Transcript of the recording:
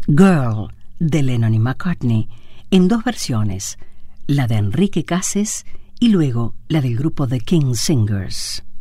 Girl de Lennon y McCartney en dos versiones, la de Enrique Cases y luego la del grupo The King Singers.